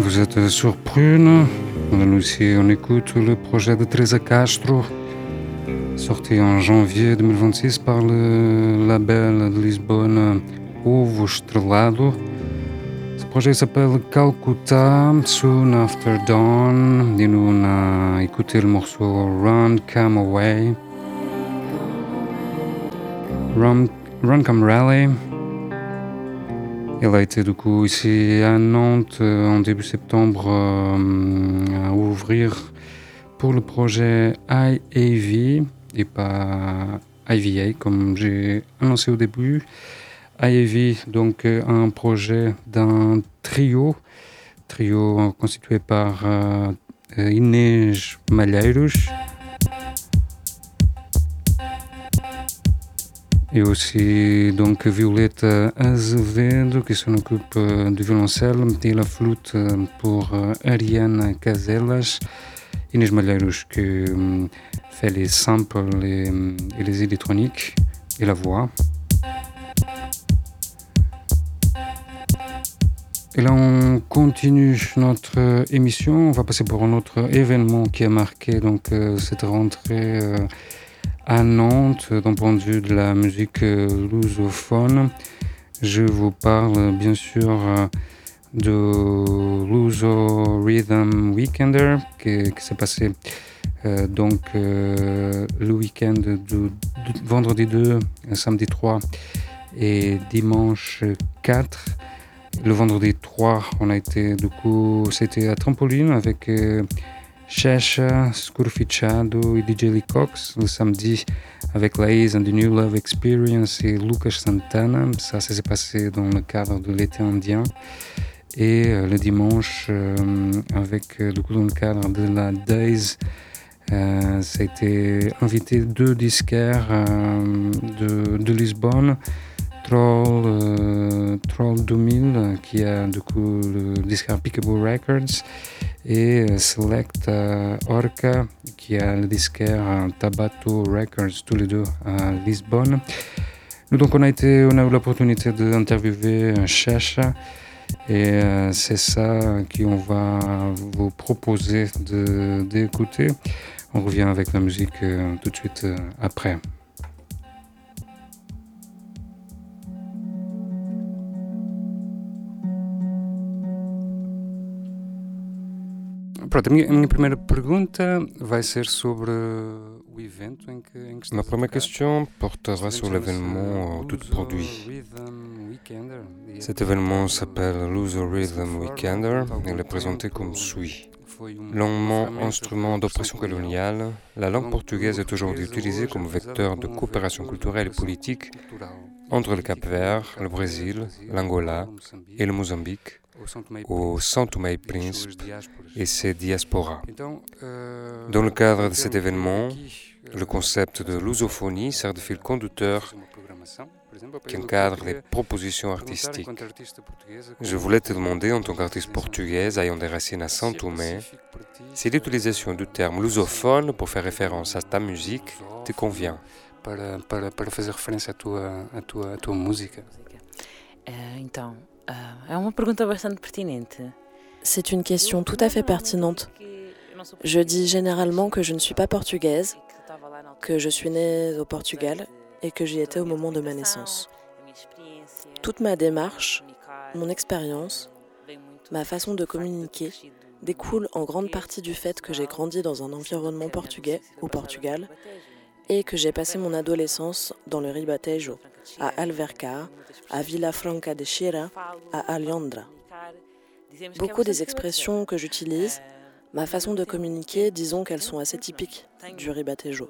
Vous êtes sur Prune. Nous aussi, on écoute le projet de Teresa Castro, sorti en janvier 2026 par le label de Lisbonne Ovo Estrelado. Ce projet s'appelle Calcutta, Soon After Dawn. Et nous, on a écouté le morceau Run, Come Away. Run Come Rally. Elle a été du coup ici à Nantes en début septembre à ouvrir pour le projet IAV et pas IVA comme j'ai annoncé au début. IAV, donc un projet d'un trio constitué par Inês Malheiros et aussi donc Violeta Azevedo qui s'en occupe du violoncelle et la flûte pour Ariane Casellas. Inês Malheiros qui fait les samples et les électroniques et la voix. Et là, on continue notre émission. On va passer pour un autre événement qui a marqué donc cette rentrée à Nantes d'un point de vue de la musique lusophone. Je vous parle bien sûr de Luso Rhythm Weekender qui s'est passé le week-end du vendredi 2, samedi 3 et dimanche 4. Le vendredi 3, on a été c'était à Trampoline avec Chesha, Scurficiado et DJ Lee Cox. Le samedi avec Laïs and the New Love Experience et Lucas Santana. Ça s'est passé dans le cadre de l'été indien. Et le dimanche avec dans le cadre de la Days. Ça a été invité 2 disquaires de Lisbonne. Troll 2000 qui a le disquaire Peekaboo Records et Select Orca qui a le disquaire Tabato Records, tous les deux à Lisbonne. Nous donc on a eu l'opportunité d'interviewer Chesha et c'est ça qu'on va vous proposer d'écouter. On revient avec la musique tout de suite après. Pronto, a minha primeira pergunta vai ser sobre o evento em que Ma première question portera sur l'événement tout produit. Cet événement s'appelle Luso Rhythm Weekender et il est présenté comme suit. Longuement instrument d'oppression coloniale, la langue portugaise est aujourd'hui utilisée comme vecteur de coopération culturelle et politique entre le Cap-Vert, le Brésil, l'Angola et le Mozambique, au São Tomé et Príncipe et ses diasporas. Dans le cadre de cet événement, le concept de lusophonie sert de fil conducteur qui encadre les propositions artistiques. Je voulais te demander, en tant qu'artiste portugaise ayant des racines à São Tomé, si l'utilisation du terme lusophone pour faire référence à ta musique te convient. Para fazer referência à tua música. Então, é uma pergunta bastante pertinente. C'est une question tout à fait pertinente. Je dis généralement que je ne suis pas portugaise, que je suis née au Portugal et que j'y étais au moment de ma naissance. Toute ma démarche, mon expérience, ma façon de communiquer découle en grande partie du fait que j'ai grandi dans un environnement portugais au Portugal et que j'ai passé mon adolescence dans le Ribatejo, à Alvercar, à Vila Franca de Xira, à Alhandra. Beaucoup des expressions que j'utilise, ma façon de communiquer, disons qu'elles sont assez typiques du Ribatejo.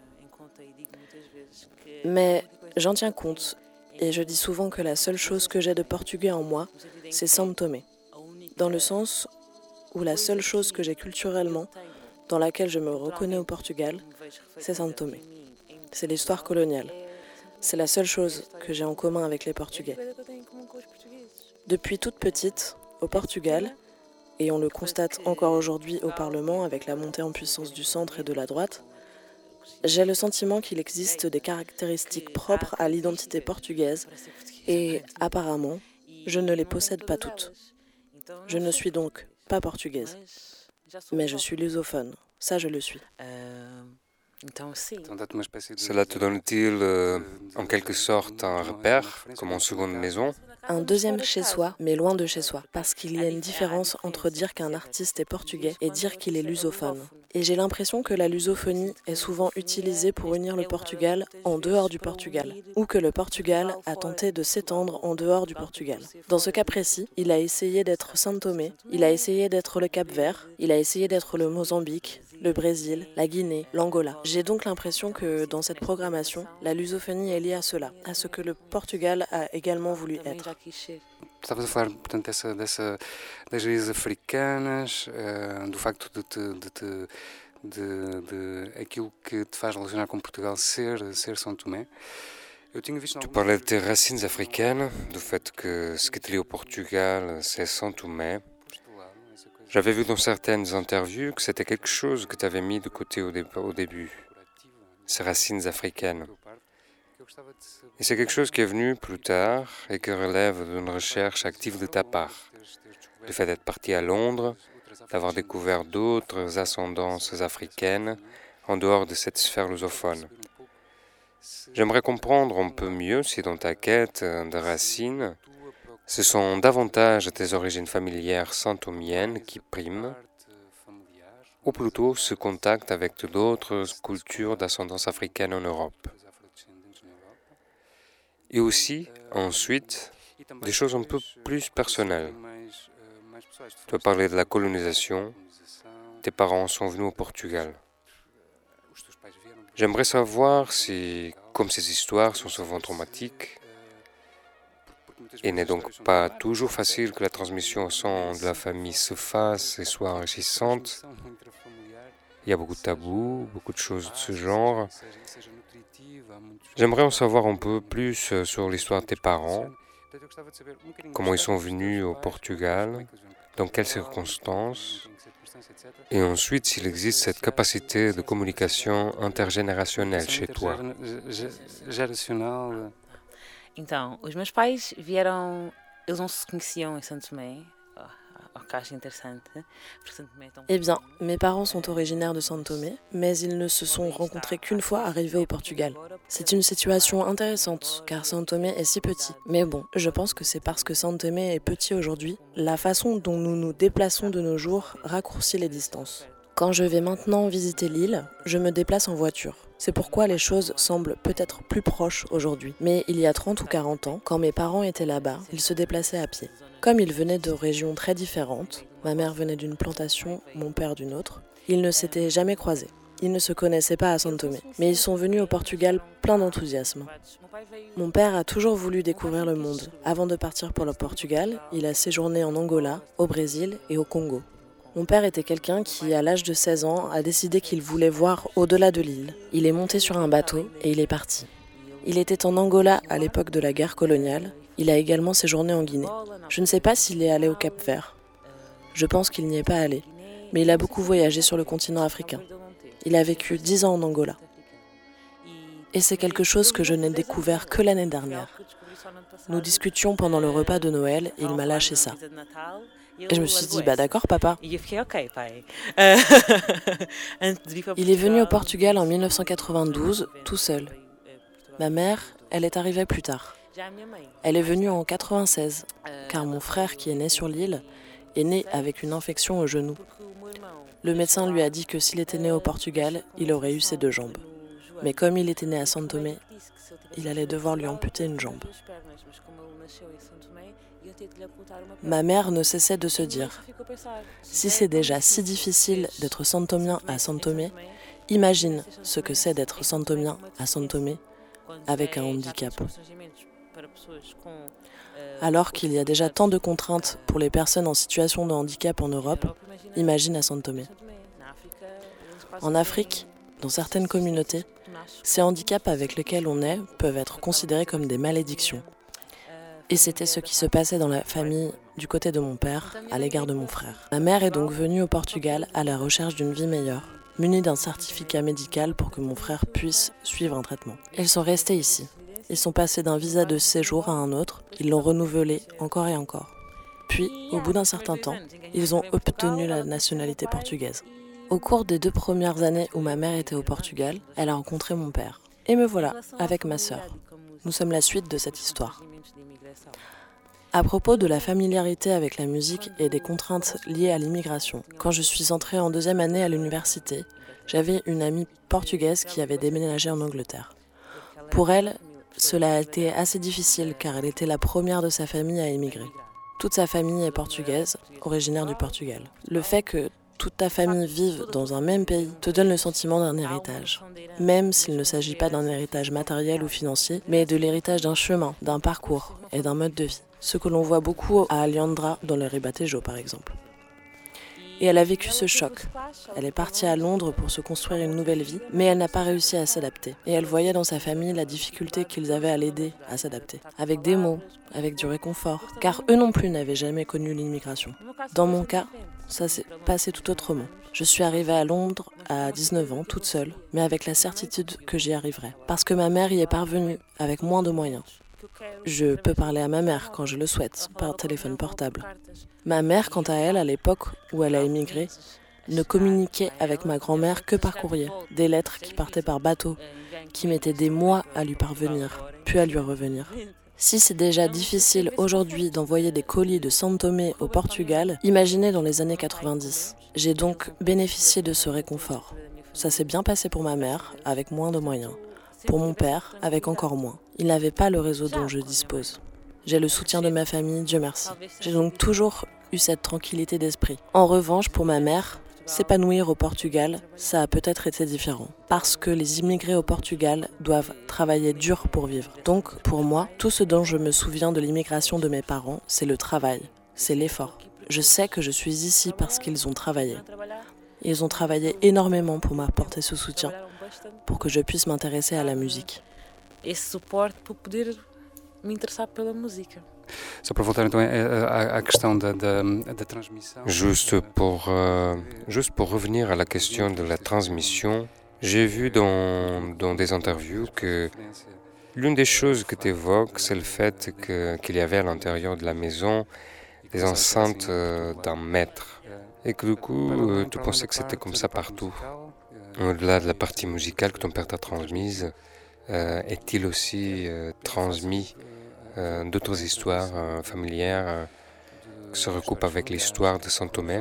Mais j'en tiens compte et je dis souvent que la seule chose que j'ai de portugais en moi, c'est São Tomé, dans le sens où la seule chose que j'ai culturellement, dans laquelle je me reconnais au Portugal, c'est São Tomé. C'est l'histoire coloniale. C'est la seule chose que j'ai en commun avec les Portugais. Depuis toute petite, au Portugal, et on le constate encore aujourd'hui au Parlement avec la montée en puissance du centre et de la droite, j'ai le sentiment qu'il existe des caractéristiques propres à l'identité portugaise et apparemment, je ne les possède pas toutes. Je ne suis donc pas portugaise. Mais je suis lusophone, ça je le suis. Cela te donne-t-il en quelque sorte un repère, comme en seconde maison? Un deuxième chez soi, mais loin de chez soi, parce qu'il y a une différence entre dire qu'un artiste est portugais et dire qu'il est lusophone. Et j'ai l'impression que la lusophonie est souvent utilisée pour unir le Portugal en dehors du Portugal, ou que le Portugal a tenté de s'étendre en dehors du Portugal. Dans ce cas précis, il a essayé d'être São Tomé, il a essayé d'être le Cap-Vert, il a essayé d'être le Mozambique, le Brésil, la Guinée, l'Angola. J'ai donc l'impression que dans cette programmation, la lusophonie est liée à cela, à ce que le Portugal a également voulu être. Estavas a falar, portanto, das raízes africanas, do facto de aquilo que te faz relacionar com Portugal ser São Tomé. Tu parlais de tes racines africaines, du fait que ce qui te lie au Portugal, c'est São Tomé. J'avais vu dans certaines interviews que c'était quelque chose que tu avais mis de côté au début, ces racines africaines. Et c'est quelque chose qui est venu plus tard et qui relève d'une recherche active de ta part. Le fait d'être parti à Londres, d'avoir découvert d'autres ascendances africaines en dehors de cette sphère lusophone. J'aimerais comprendre un peu mieux si dans ta quête de racines, ce sont davantage tes origines familières santomiennes qui priment, ou plutôt ce contact avec d'autres cultures d'ascendance africaine en Europe. Et aussi, ensuite, des choses un peu plus personnelles. Tu as parlé de la colonisation, tes parents sont venus au Portugal. J'aimerais savoir si, comme ces histoires sont souvent traumatiques, et n'est donc pas toujours facile que la transmission au sein de la famille se fasse et soit enrichissante, il y a beaucoup de tabous, beaucoup de choses de ce genre. J'aimerais en savoir un peu plus sur l'histoire de tes parents, comment ils sont venus au Portugal, dans quelles circonstances, et ensuite s'il existe cette capacité de communication intergénérationnelle chez toi. Então, os meus pais vieram, eles não se conheciam em Santo Tomé, o que acho interessante. Eh bien, mes parents sont originaires de São Tomé, mais ils ne se sont rencontrés qu'une fois arrivés au Portugal. C'est une situation intéressante, car São Tomé est si petit. Mais bon, je pense que c'est parce que São Tomé est petit aujourd'hui, la façon dont nous nous déplaçons de nos jours raccourcit les distances. Quand je vais maintenant visiter l'île, je me déplace en voiture. C'est pourquoi les choses semblent peut-être plus proches aujourd'hui. Mais il y a 30 ou 40 ans, quand mes parents étaient là-bas, ils se déplaçaient à pied. Comme ils venaient de régions très différentes, ma mère venait d'une plantation, mon père d'une autre, ils ne s'étaient jamais croisés. Ils ne se connaissaient pas à São Tomé, mais ils sont venus au Portugal plein d'enthousiasme. Mon père a toujours voulu découvrir le monde. Avant de partir pour le Portugal, il a séjourné en Angola, au Brésil et au Congo. Mon père était quelqu'un qui, à l'âge de 16 ans, a décidé qu'il voulait voir au-delà de l'île. Il est monté sur un bateau et il est parti. Il était en Angola à l'époque de la guerre coloniale. Il a également séjourné en Guinée. Je ne sais pas s'il est allé au Cap-Vert. Je pense qu'il n'y est pas allé, mais il a beaucoup voyagé sur le continent africain. Il a vécu 10 ans en Angola. Et c'est quelque chose que je n'ai découvert que l'année dernière. Nous discutions pendant le repas de Noël et il m'a lâché ça. Et je me suis dit, d'accord papa. Il est venu au Portugal en 1992, tout seul. Ma mère, elle est arrivée plus tard. Elle est venue en 96, car mon frère qui est né sur l'île est né avec une infection au genou. Le médecin lui a dit que s'il était né au Portugal, il aurait eu ses 2 jambes. Mais comme il était né à São Tomé, il allait devoir lui amputer une jambe. Ma mère ne cessait de se dire « Si c'est déjà si difficile d'être santomien à São Tomé, imagine ce que c'est d'être santomien à São Tomé avec un handicap. » Alors qu'il y a déjà tant de contraintes pour les personnes en situation de handicap en Europe, imagine à São Tomé. En Afrique, dans certaines communautés, ces handicaps avec lesquels on est peuvent être considérés comme des malédictions. Et c'était ce qui se passait dans la famille du côté de mon père à l'égard de mon frère. Ma mère est donc venue au Portugal à la recherche d'une vie meilleure, munie d'un certificat médical pour que mon frère puisse suivre un traitement. Ils sont restés ici. Ils sont passés d'un visa de séjour à un autre, ils l'ont renouvelé encore et encore. Puis, au bout d'un certain temps, ils ont obtenu la nationalité portugaise. Au cours des 2 premières années où ma mère était au Portugal, elle a rencontré mon père. Et me voilà, avec ma sœur. Nous sommes la suite de cette histoire. À propos de la familiarité avec la musique et des contraintes liées à l'immigration, quand je suis entrée en 2e année à l'université, j'avais une amie portugaise qui avait déménagé en Angleterre. Pour elle, cela a été assez difficile car elle était la première de sa famille à émigrer. Toute sa famille est portugaise, originaire du Portugal. Le fait que toute ta famille vive dans un même pays te donne le sentiment d'un héritage. Même s'il ne s'agit pas d'un héritage matériel ou financier, mais de l'héritage d'un chemin, d'un parcours et d'un mode de vie. Ce que l'on voit beaucoup à Alhandra dans le Ribatejo par exemple. Et elle a vécu ce choc. Elle est partie à Londres pour se construire une nouvelle vie, mais elle n'a pas réussi à s'adapter. Et elle voyait dans sa famille la difficulté qu'ils avaient à l'aider à s'adapter. Avec des mots, avec du réconfort, car eux non plus n'avaient jamais connu l'immigration. Dans mon cas, ça s'est passé tout autrement. Je suis arrivée à Londres à 19 ans, toute seule, mais avec la certitude que j'y arriverai. Parce que ma mère y est parvenue, avec moins de moyens. Je peux parler à ma mère quand je le souhaite, par téléphone portable. Ma mère, quant à elle, à l'époque où elle a émigré, ne communiquait avec ma grand-mère que par courrier. Des lettres qui partaient par bateau, qui mettaient des mois à lui parvenir, puis à lui revenir. Si c'est déjà difficile aujourd'hui d'envoyer des colis de São Tomé au Portugal, imaginez dans les années 90. J'ai donc bénéficié de ce réconfort. Ça s'est bien passé pour ma mère, avec moins de moyens. Pour mon père, avec encore moins. Il n'avait pas le réseau dont je dispose. J'ai le soutien de ma famille, Dieu merci. J'ai donc toujours eu cette tranquillité d'esprit. En revanche, pour ma mère, s'épanouir au Portugal, ça a peut-être été différent. Parce que les immigrés au Portugal doivent travailler dur pour vivre. Donc, pour moi, tout ce dont je me souviens de l'immigration de mes parents, c'est le travail, c'est l'effort. Je sais que je suis ici parce qu'ils ont travaillé. Ils ont travaillé énormément pour m'apporter ce soutien, pour que je puisse m'intéresser à la musique. Esse suporte para poder me interessar pela música. Só para voltar então à questão da transmissão. Juste pour revenir à la question de la transmission, j'ai vu dans des interviews que l'une des choses que tu évoques, c'est le fait qu'il y avait à l'intérieur de la maison des enceintes d'un maître. Et que du coup, tu pensais que c'était comme ça partout. Au-delà de la partie musicale que ton père t'a transmise, est-il aussi transmis d'autres histoires familières que se recoupent avec l'histoire de São Tomé?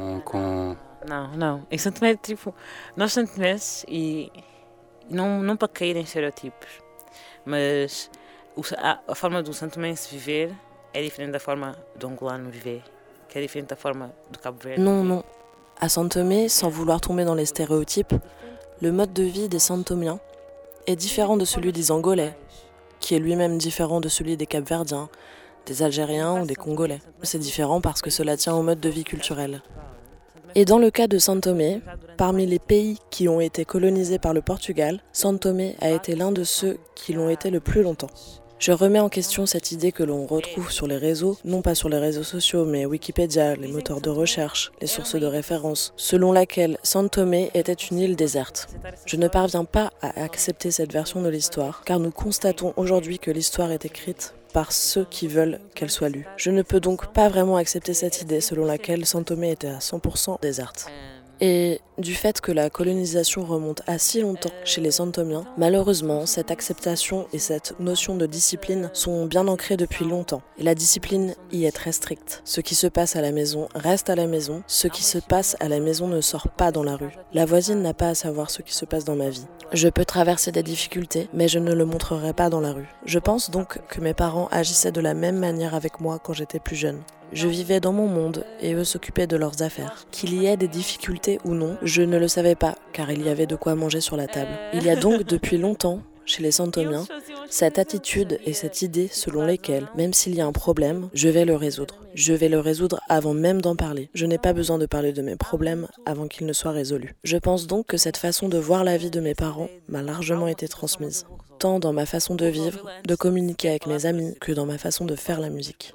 Não. Em São Tomé, tipo, nós santomenses, e não para cair em estereotipos, mas a forma do santomense viver é diferente da forma do angolano viver, que é diferente da forma do Cabo Verde. Non. À São Tomé, sans vouloir tomber dans les stéréotypes, le mode de vie des Santomiens est différent de celui des Angolais, qui est lui-même différent de celui des Capverdiens, des Algériens ou des Congolais. C'est différent parce que cela tient au mode de vie culturel. Et dans le cas de São Tomé, parmi les pays qui ont été colonisés par le Portugal, São Tomé a été l'un de ceux qui l'ont été le plus longtemps. Je remets en question cette idée que l'on retrouve sur les réseaux, non pas sur les réseaux sociaux, mais Wikipédia, les moteurs de recherche, les sources de référence, selon laquelle São Tomé était une île déserte. Je ne parviens pas à accepter cette version de l'histoire, car nous constatons aujourd'hui que l'histoire est écrite par ceux qui veulent qu'elle soit lue. Je ne peux donc pas vraiment accepter cette idée selon laquelle São Tomé était à 100% déserte. Et du fait que la colonisation remonte à si longtemps chez les Santomiens, malheureusement, cette acceptation et cette notion de discipline sont bien ancrées depuis longtemps. Et la discipline y est très stricte. Ce qui se passe à la maison reste à la maison. Ce qui se passe à la maison ne sort pas dans la rue. La voisine n'a pas à savoir ce qui se passe dans ma vie. Je peux traverser des difficultés, mais je ne le montrerai pas dans la rue. Je pense donc que mes parents agissaient de la même manière avec moi quand j'étais plus jeune. Je vivais dans mon monde et eux s'occupaient de leurs affaires. Qu'il y ait des difficultés ou non, je ne le savais pas, car il y avait de quoi manger sur la table. Il y a donc depuis longtemps, chez les Santomiens, cette attitude et cette idée selon lesquelles, même s'il y a un problème, je vais le résoudre. Je vais le résoudre avant même d'en parler. Je n'ai pas besoin de parler de mes problèmes avant qu'ils ne soient résolus. Je pense donc que cette façon de voir la vie de mes parents m'a largement été transmise, tant dans ma façon de vivre, de communiquer avec mes amis, que dans ma façon de faire la musique.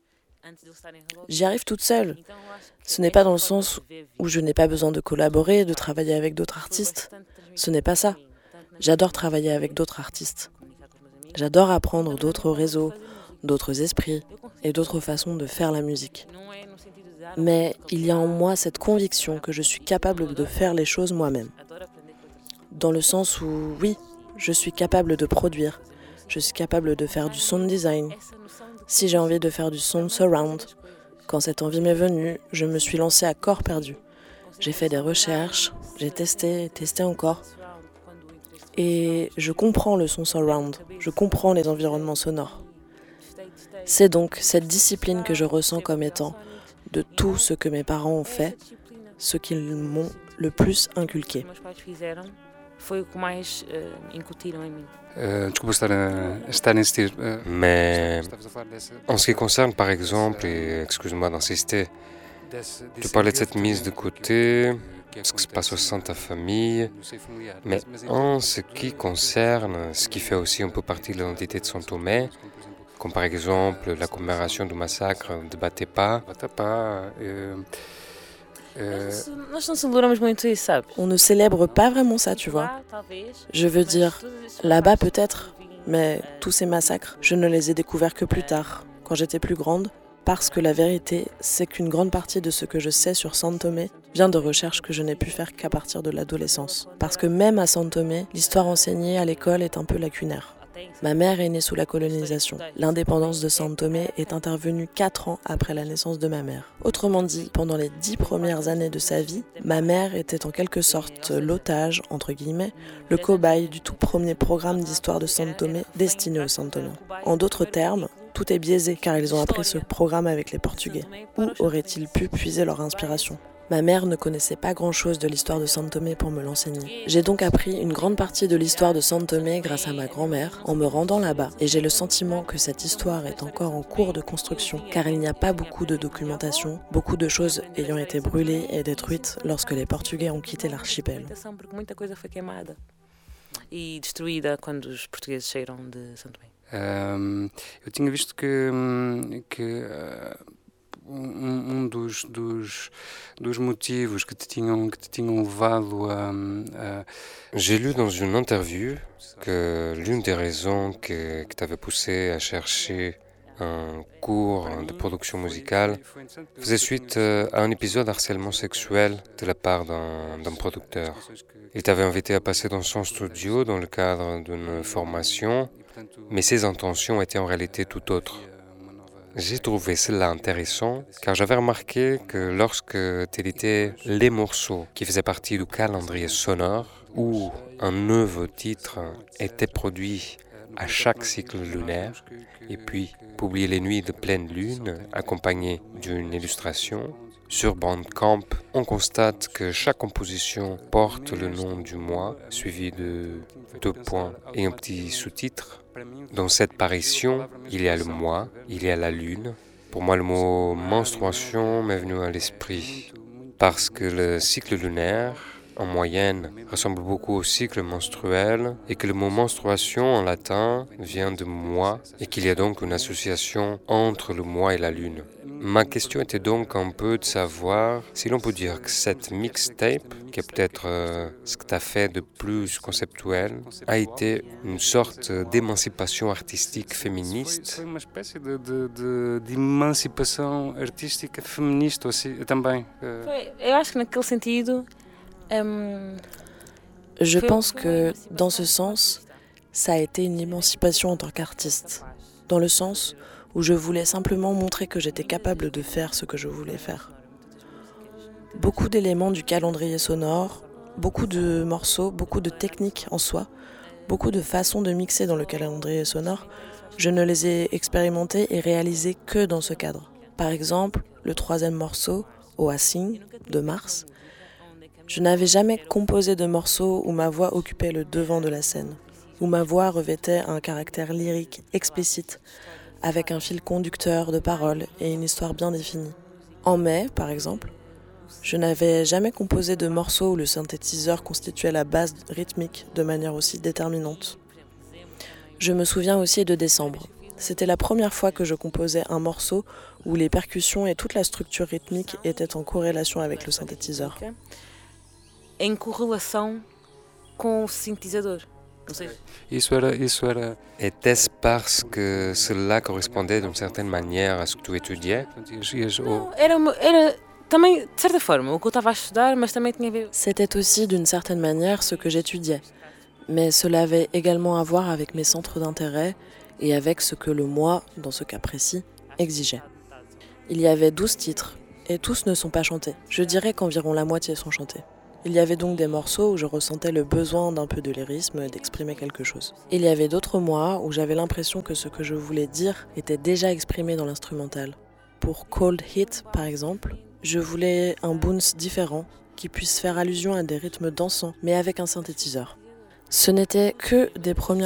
J'y arrive toute seule. Ce n'est pas dans le sens où je n'ai pas besoin de collaborer, de travailler avec d'autres artistes. Ce n'est pas ça. J'adore travailler avec d'autres artistes. J'adore apprendre d'autres réseaux, d'autres esprits et d'autres façons de faire la musique. Mais il y a en moi cette conviction que je suis capable de faire les choses moi-même. Dans le sens où, oui, je suis capable de produire, je suis capable de faire du sound design. Si j'ai envie de faire du sound surround, quand cette envie m'est venue, je me suis lancée à corps perdu. J'ai fait des recherches, j'ai testé encore. Et je comprends le son surround, je comprends les environnements sonores. C'est donc cette discipline que je ressens comme étant, de tout ce que mes parents ont fait, ce qu'ils m'ont le plus inculqué. Mais en ce qui concerne, par exemple, et excuse-moi d'insister, tu parlais de cette mise de côté, ce qui se passe au sein de ta famille, mais en ce qui concerne ce qui fait aussi un peu partie de l'identité de São Tomé, comme par exemple la commémoration du massacre de Batepá. On ne célèbre pas vraiment ça, tu vois. Je veux dire, là-bas peut-être, mais tous ces massacres, je ne les ai découverts que plus tard, quand j'étais plus grande, parce que la vérité, c'est qu'une grande partie de ce que je sais sur São Tomé vient de recherches que je n'ai pu faire qu'à partir de l'adolescence. Parce que même à São Tomé, l'histoire enseignée à l'école est un peu lacunaire. Ma mère est née sous la colonisation. L'indépendance de São Tomé est intervenue 4 ans après la naissance de ma mère. Autrement dit, pendant les 10 premières années de sa vie, ma mère était en quelque sorte l'otage, entre guillemets, le cobaye du tout premier programme d'histoire de São Tomé destiné aux São Toméens. En d'autres termes, tout est biaisé car ils ont appris ce programme avec les Portugais. Où auraient-ils pu puiser leur inspiration ? Ma mère ne connaissait pas grand-chose de l'histoire de São Tomé pour me l'enseigner. J'ai donc appris une grande partie de l'histoire de São Tomé grâce à ma grand-mère en me rendant là-bas. Et j'ai le sentiment que cette histoire est encore en cours de construction car il n'y a pas beaucoup de documentation, beaucoup de choses ayant été brûlées et détruites lorsque les Portugais ont quitté l'archipel. Eu tinha visto que dos motivos que te tinham levado a... J'ai lu dans une interview que l'une des raisons qui t'avait poussé à chercher un cours de production musicale faisait suite à un épisode harcèlement sexuel de la part d'un producteur. Il t'avait invité à passer dans son studio dans le cadre d'une formation, mais ses intentions étaient en réalité tout autres. J'ai trouvé cela intéressant car j'avais remarqué que lorsque tu éditais les morceaux qui faisaient partie du calendrier sonore où un nouveau titre était produit à chaque cycle lunaire et puis publié les nuits de pleine lune accompagné d'une illustration, sur Bandcamp, on constate que chaque composition porte le nom du mois suivi de 2 points et un petit sous-titre. Dans cette parution, il y a le mois, il y a la lune. Pour moi, le mot menstruation m'est venu à l'esprit parce que le cycle lunaire, en moyenne, ressemble beaucoup au cycle menstruel et que le mot menstruation en latin vient de mois et qu'il y a donc une association entre le mois et la lune. Ma question était donc un peu de savoir si l'on peut dire que cette mixtape, qui est peut-être ce que tu as fait de plus conceptuel, a été une sorte d'émancipation artistique féministe. Foi uma espécie de emancipação artística feminista também. Eu acho que naquele sentido... Je pense que, dans ce sens, ça a été une émancipation en tant qu'artiste, dans le sens où je voulais simplement montrer que j'étais capable de faire ce que je voulais faire. Beaucoup d'éléments du calendrier sonore, beaucoup de morceaux, beaucoup de techniques en soi, beaucoup de façons de mixer dans le calendrier sonore, je ne les ai expérimentés et réalisés que dans ce cadre. Par exemple, le 3e morceau, Oasing, de Mars, je n'avais jamais composé de morceaux où ma voix occupait le devant de la scène, où ma voix revêtait un caractère lyrique explicite, avec un fil conducteur de paroles et une histoire bien définie. En mai, par exemple, je n'avais jamais composé de morceaux où le synthétiseur constituait la base rythmique de manière aussi déterminante. Je me souviens aussi de Décembre. C'était la première fois que je composais un morceau où les percussions et toute la structure rythmique étaient en corrélation avec le synthétiseur. Em correlação com o sintetizador. Était-ce parce que cela correspondait d'une certaine manière à ce que tu étudiais? Não, era também, de certa forma, o que eu estava a estudar, mas também tinha a ver. C'était aussi d'une certaine manière ce que j'étudiais, mais cela avait également à voir avec mes centres d'intérêt et avec ce que le moi, dans ce cas précis, exigeait. Il y avait 12 titres, et tous ne sont pas chantés. Je dirais qu'environ la moitié sont chantés. Il y avait donc des morceaux où je ressentais le besoin d'un peu de lyrisme, d'exprimer quelque chose. Il y avait d'autres mois où j'avais l'impression que ce que je voulais dire était déjà exprimé dans l'instrumental. Pour Cold Hit, par exemple, je voulais un bounce différent qui puisse faire allusion à des rythmes dansants, mais avec un synthétiseur. Ce n'était que des premières